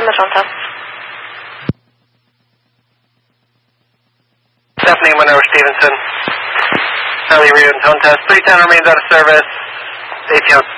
the phone test. Stephanie Monroe Stevenson. Charlie Reed and tone test. 310 remains out of service. ATO.